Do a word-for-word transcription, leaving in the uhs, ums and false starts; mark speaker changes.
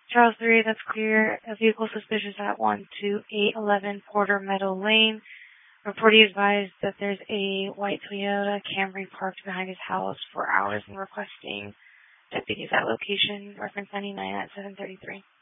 Speaker 1: Charles three, that's clear. A vehicle suspicious at one two eight eleven Porter Meadow Lane. Reportee advised that there's a white Toyota Camry parked behind his house for hours and requesting deputies at location, reference ninety-nine at seven thirty-three.